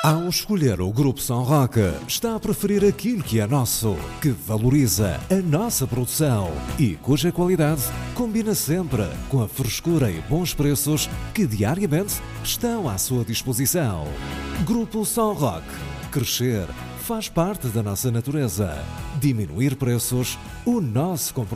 Ao escolher o Grupo São Roque, está a preferir aquilo que é nosso, que valoriza a nossa produção e cuja qualidade combina sempre com a frescura e bons preços que diariamente estão à sua disposição. Grupo São Roque. Crescer faz parte da nossa natureza. Diminuir preços, o nosso compromisso.